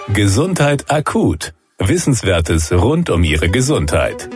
Gesundheit akut. Wissenswertes rund um Ihre Gesundheit.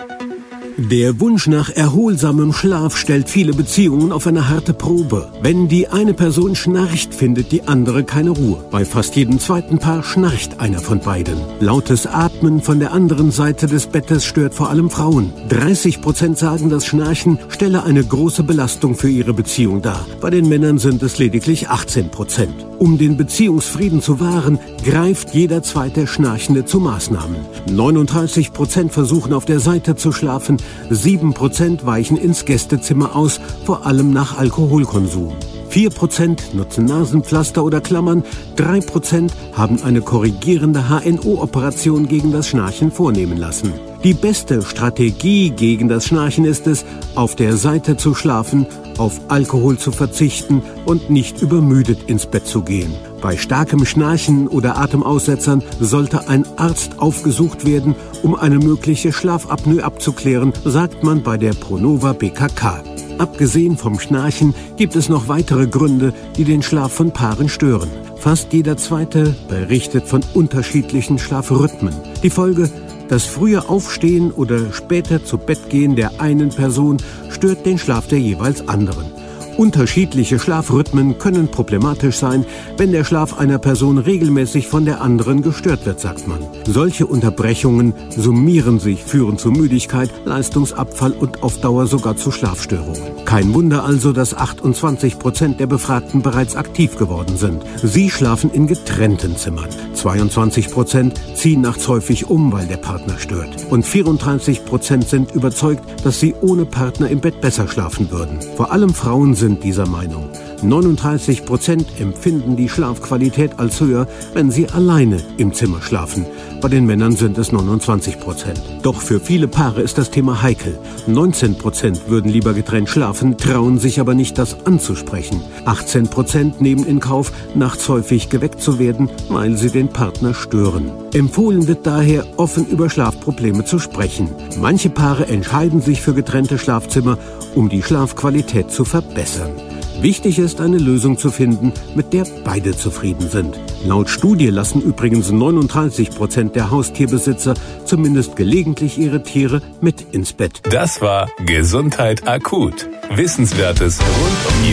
Der Wunsch nach erholsamem Schlaf stellt viele Beziehungen auf eine harte Probe. Wenn die eine Person schnarcht, findet die andere keine Ruhe. Bei fast jedem zweiten Paar schnarcht einer von beiden. Lautes Atmen von der anderen Seite des Bettes stört vor allem Frauen. 30% sagen, das Schnarchen stelle eine große Belastung für ihre Beziehung dar. Bei den Männern sind es lediglich 18%. Um den Beziehungsfrieden zu wahren, greift jeder zweite Schnarchende zu Maßnahmen. 39% versuchen auf der Seite zu schlafen, 7% weichen ins Gästezimmer aus, vor allem nach Alkoholkonsum. 4% nutzen Nasenpflaster oder Klammern, 3% haben eine korrigierende HNO-Operation gegen das Schnarchen vornehmen lassen. Die beste Strategie gegen das Schnarchen ist es, auf der Seite zu schlafen, auf Alkohol zu verzichten und nicht übermüdet ins Bett zu gehen. Bei starkem Schnarchen oder Atemaussetzern sollte ein Arzt aufgesucht werden, um eine mögliche Schlafapnoe abzuklären, sagt man bei der Pronova BKK. Abgesehen vom Schnarchen gibt es noch weitere Gründe, die den Schlaf von Paaren stören. Fast jeder Zweite berichtet von unterschiedlichen Schlafrhythmen. Die Folge: das frühe Aufstehen oder später zu Bett gehen der einen Person stört den Schlaf der jeweils anderen. Unterschiedliche Schlafrhythmen können problematisch sein, wenn der Schlaf einer Person regelmäßig von der anderen gestört wird, sagt man. Solche Unterbrechungen summieren sich, führen zu Müdigkeit, Leistungsabfall und auf Dauer sogar zu Schlafstörungen. Kein Wunder also, dass 28% der Befragten bereits aktiv geworden sind. Sie schlafen in getrennten Zimmern. 22% ziehen nachts häufig um, weil der Partner stört. Und 34% sind überzeugt, dass sie ohne Partner im Bett besser schlafen würden. Vor allem Frauen sind dieser Meinung. 39% empfinden die Schlafqualität als höher, wenn sie alleine im Zimmer schlafen. Bei den Männern sind es 29%. Doch für viele Paare ist das Thema heikel. 19% würden lieber getrennt schlafen, trauen sich aber nicht, das anzusprechen. 18% nehmen in Kauf, nachts häufig geweckt zu werden, weil sie den Partner stören. Empfohlen wird daher, offen über Schlafprobleme zu sprechen. Manche Paare entscheiden sich für getrennte Schlafzimmer, um die Schlafqualität zu verbessern. Wichtig ist, eine Lösung zu finden, mit der beide zufrieden sind. Laut Studie lassen übrigens 39% der Haustierbesitzer zumindest gelegentlich ihre Tiere mit ins Bett. Das war Gesundheit akut. Wissenswertes rund um Ihre